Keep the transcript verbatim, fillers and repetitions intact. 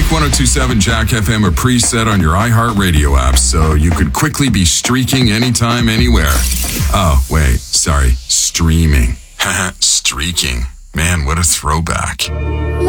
one oh two point seven Jack F M are preset on your iHeartRadio app, so you could quickly be streaking anytime, anywhere. Oh, wait, sorry, streaming. Haha, streaking. Man, what a throwback.